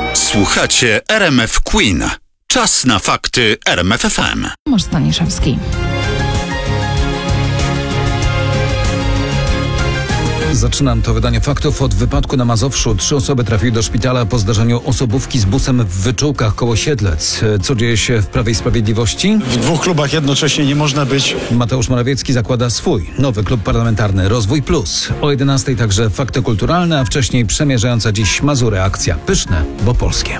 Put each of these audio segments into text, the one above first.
Słuchacie RMF Queen. Czas na fakty RMF FM. Tomasz Staniszewski. Zaczynam to wydanie faktów od wypadku na Mazowszu. 3 osoby trafiły do szpitala po zdarzeniu osobówki z busem w Wyczółkach koło Siedlec. Co dzieje się w Prawie i Sprawiedliwości? W dwóch klubach jednocześnie nie można być. Mateusz Morawiecki zakłada swój nowy klub parlamentarny Rozwój Plus. O 11:00 także fakty kulturalne, a wcześniej przemierzająca dziś Mazury akcja Pyszne, bo polskie.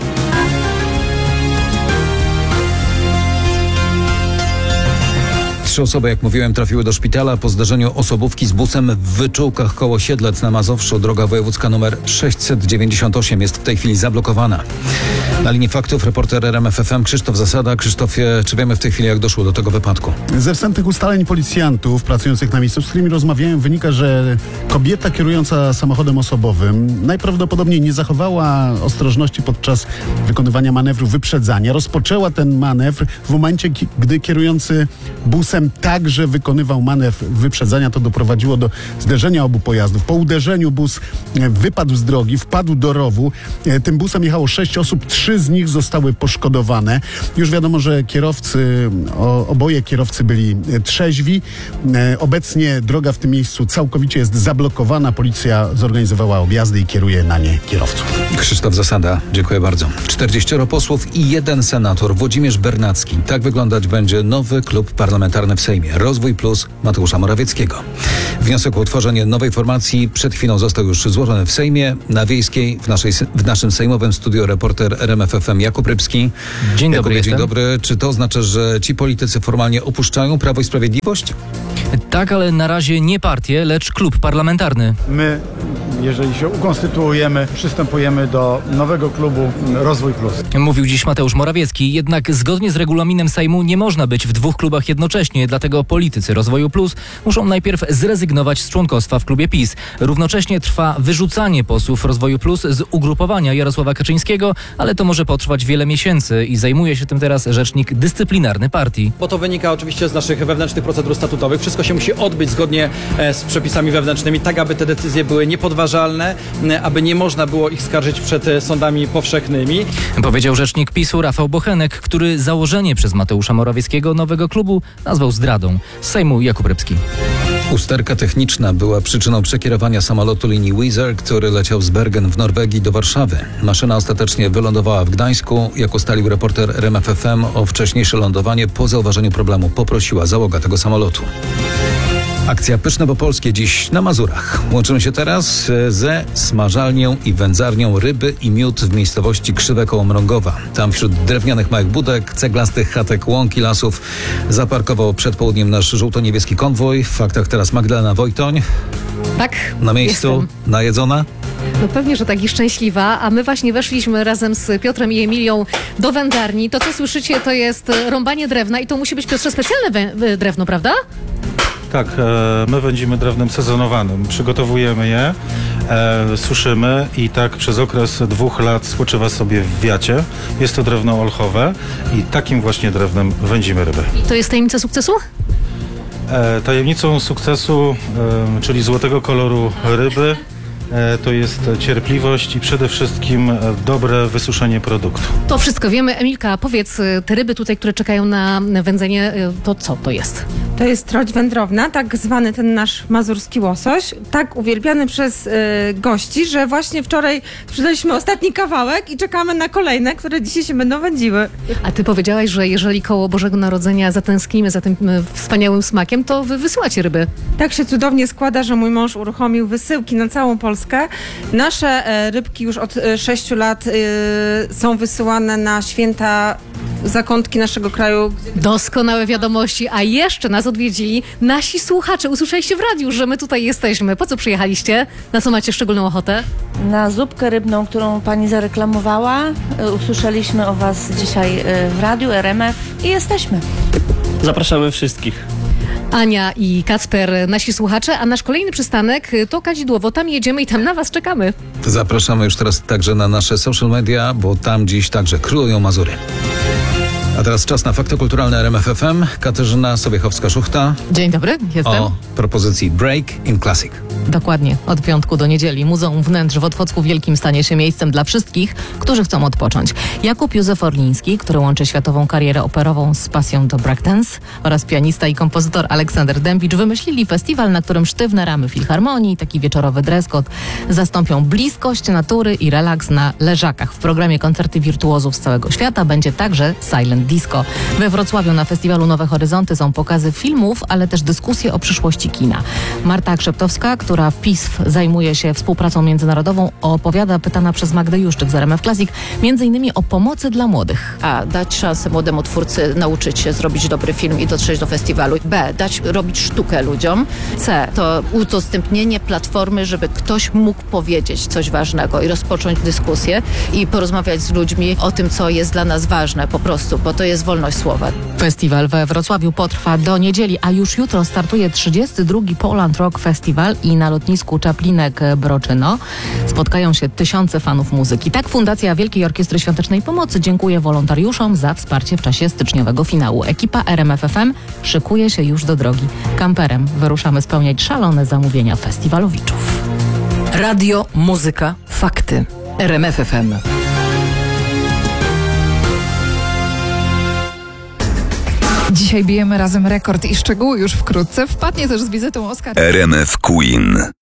Trzy osoby, jak mówiłem, trafiły do szpitala po zdarzeniu osobówki z busem w Wyczółkach koło Siedlec na Mazowszu. Droga wojewódzka nr 698 jest w tej chwili zablokowana. Na linii faktów reporter RMF FM Krzysztof Zasada. Krzysztofie, czy wiemy w tej chwili, jak doszło do tego wypadku? Ze wstępnych ustaleń policjantów pracujących na miejscu, z którymi rozmawiałem, wynika, że kobieta kierująca samochodem osobowym najprawdopodobniej nie zachowała ostrożności podczas wykonywania manewru wyprzedzania. Rozpoczęła ten manewr w momencie, gdy kierujący busem także wykonywał manewr wyprzedzania. To doprowadziło do zderzenia obu pojazdów. Po uderzeniu bus wypadł z drogi, wpadł do rowu. Tym busem jechało 6 osób, 3 z nich zostały poszkodowane. Już wiadomo, że oboje kierowcy byli trzeźwi. Obecnie droga w tym miejscu całkowicie jest zablokowana. Policja zorganizowała objazdy i kieruje na nie kierowców. Krzysztof Zasada, dziękuję bardzo. 40 posłów i 1 senator, Włodzimierz Bernacki. Tak wyglądać będzie nowy klub parlamentarny w Sejmie. Rozwój Plus Mateusza Morawieckiego. Wniosek o utworzenie nowej formacji przed chwilą został już złożony w Sejmie. Na Wiejskiej, w naszym sejmowym studiu reporter RMF FM Jakub Rybski. Dzień dobry. Dzień dobry. Czy to oznacza, że ci politycy formalnie opuszczają Prawo i Sprawiedliwość? Tak, ale na razie nie partię, lecz klub parlamentarny. My, jeżeli się ukonstytuujemy, przystępujemy do nowego klubu Rozwój Plus. Mówił dziś Mateusz Morawiecki, jednak zgodnie z regulaminem Sejmu nie można być w 2 klubach jednocześnie, dlatego politycy Rozwoju Plus muszą najpierw zrezygnować z członkostwa w klubie PiS. Równocześnie trwa wyrzucanie posłów Rozwoju Plus z ugrupowania Jarosława Kaczyńskiego, ale to może potrwać wiele miesięcy i zajmuje się tym teraz rzecznik dyscyplinarny partii. Bo to wynika oczywiście z naszych wewnętrznych procedur statutowych. Wszystko się musi odbyć zgodnie z przepisami wewnętrznymi, tak aby te decyzje były niepodważalne, aby nie można było ich skarżyć przed sądami powszechnymi. Powiedział rzecznik PiS-u Rafał Bochenek, który założenie przez Mateusza Morawieckiego nowego klubu nazwał zdradą. Z Sejmu Jakub Rybski. Usterka techniczna była przyczyną przekierowania samolotu linii Wizz Air, który leciał z Bergen w Norwegii do Warszawy. Maszyna ostatecznie wylądowała w Gdańsku. Jak ustalił reporter RMF FM, o wcześniejsze lądowanie po zauważeniu problemu poprosiła załoga tego samolotu. Akcja Pyszne, bo polskie dziś na Mazurach. Łączymy się teraz ze smażalnią i wędzarnią Ryby i Miód w miejscowości Krzywe koło Mrągowa. Tam wśród drewnianych małych budek, ceglastych chatek, łąk i lasów zaparkował przed południem nasz żółto-niebieski konwoj. W faktach teraz Magdalena Wojtoń. Tak. Na miejscu, jestem najedzona. No pewnie, że tak, i szczęśliwa, a my właśnie weszliśmy razem z Piotrem i Emilią do wędarni. To, co słyszycie, to jest rąbanie drewna i to musi być, Piotrze, specjalne drewno, prawda? Tak, my wędzimy drewnem sezonowanym. Przygotowujemy je, suszymy i tak przez okres 2 lat spoczywa sobie w wiacie. Jest to drewno olchowe i takim właśnie drewnem wędzimy ryby. I to jest tajemnica sukcesu? Tajemnicą sukcesu, czyli złotego koloru ryby, to jest cierpliwość i przede wszystkim dobre wysuszenie produktu. To wszystko wiemy. Emilka, powiedz, te ryby tutaj, które czekają na wędzenie, to co to jest? To jest troć wędrowna, tak zwany ten nasz mazurski łosoś, tak uwielbiany przez gości, że właśnie wczoraj sprzedaliśmy ostatni kawałek i czekamy na kolejne, które dzisiaj się będą wędziły. A ty powiedziałaś, że jeżeli koło Bożego Narodzenia zatęsknimy za tym wspaniałym smakiem, to wy wysyłacie ryby. Tak się cudownie składa, że mój mąż uruchomił wysyłki na całą Polskę. Nasze rybki już od 6 lat są wysyłane na święta zakątki naszego kraju. Doskonałe wiadomości, a jeszcze nas odwiedzili nasi słuchacze. Usłyszeliście w radiu, że my tutaj jesteśmy. Po co przyjechaliście? Na co macie szczególną ochotę? Na zupkę rybną, którą pani zareklamowała. Usłyszeliśmy o was dzisiaj w radiu RMF i jesteśmy. Zapraszamy wszystkich. Ania i Kacper, nasi słuchacze, a nasz kolejny przystanek to Kadzidłowo. Tam jedziemy i tam na was czekamy. Zapraszamy już teraz także na nasze social media, bo tam dziś także królują Mazury. A teraz czas na fakty kulturalne RMF FM. Katarzyna Sobiechowska-Szuchta. Dzień dobry, jestem. O propozycji Break in Classic. Dokładnie, od piątku do niedzieli. Muzeum Wnętrz w Otwocku Wielkim stanie się miejscem dla wszystkich, którzy chcą odpocząć. Jakub Józef Orliński, który łączy światową karierę operową z pasją do breakdance, oraz pianista i kompozytor Aleksander Dębicz wymyślili festiwal, na którym sztywne ramy filharmonii, taki wieczorowy dress code zastąpią bliskość natury i relaks na leżakach. W programie koncerty wirtuozów z całego świata będzie także silent disco. We Wrocławiu na festiwalu Nowe Horyzonty są pokazy filmów, ale też dyskusje o przyszłości kina. Marta Krzeptowska, która w PISF zajmuje się współpracą międzynarodową, opowiada, pytana przez Magdę Juszczyk z RMF Classic, m.in. o pomocy dla młodych. A. Dać szansę młodemu twórcy nauczyć się zrobić dobry film i dotrzeć do festiwalu. B. Dać robić sztukę ludziom. C. To udostępnienie platformy, żeby ktoś mógł powiedzieć coś ważnego i rozpocząć dyskusję i porozmawiać z ludźmi o tym, co jest dla nas ważne po prostu, bo to jest wolność słowa. Festiwal we Wrocławiu potrwa do niedzieli, a już jutro startuje 32. Poland Rock Festival i na lotnisku Czaplinek-Broczyno spotkają się tysiące fanów muzyki. Tak Fundacja Wielkiej Orkiestry Świątecznej Pomocy dziękuję wolontariuszom za wsparcie w czasie styczniowego finału. Ekipa RMF FM szykuje się już do drogi. Kamperem wyruszamy spełniać szalone zamówienia festiwalowiczów. Radio, muzyka, fakty. RMF FM. Dzisiaj bijemy razem rekord i szczegóły już wkrótce. Wpadnie też z wizytą Oskara. RMF Queen.